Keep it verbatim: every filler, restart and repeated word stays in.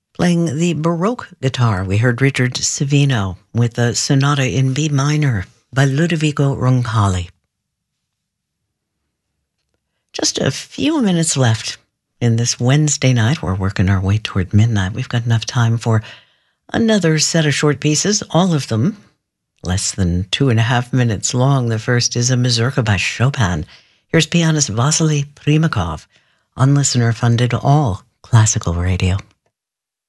Playing the Baroque guitar, we heard Richard Savino with a Sonata in B minor by Ludovico Roncalli. Just a few minutes left in this Wednesday night. We're working our way toward midnight. We've got enough time for another set of short pieces, all of them less than two and a half minutes long. The first is a mazurka by Chopin. Here's pianist Vasily Primakov on listener-funded All Classical Radio.